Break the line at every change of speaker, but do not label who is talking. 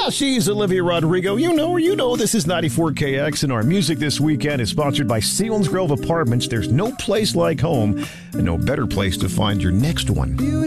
Yeah, she's Olivia Rodrigo. You know this is 94KX, and our music this weekend is sponsored by Selinsgrove Apartments. There's no place like home and no better place to find your next one.